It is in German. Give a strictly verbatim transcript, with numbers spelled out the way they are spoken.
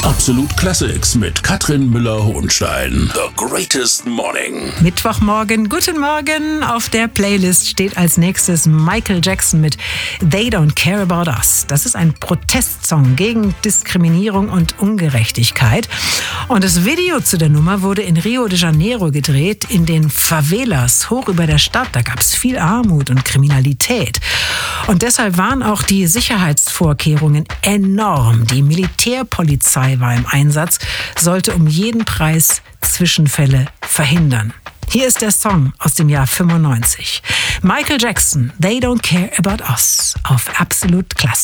Absolut Classics mit Katrin Müller-Hohenstein. The Greatest Morning. Mittwochmorgen, guten Morgen. Auf der Playlist steht als nächstes Michael Jackson mit They Don't Care About Us. Das ist ein Protestsong gegen Diskriminierung und Ungerechtigkeit. Und das Video zu der Nummer wurde in Rio de Janeiro gedreht, in den Favelas hoch über der Stadt. Da gab es viel Armut und Kriminalität. Und deshalb waren auch die Sicherheitsvorkehrungen enorm. Die Militärpolizei war im Einsatz, sollte um jeden Preis Zwischenfälle verhindern. Hier ist der Song aus dem Jahr fünfundneunzig. Michael Jackson, They Don't Care About Us auf Absolut Classic.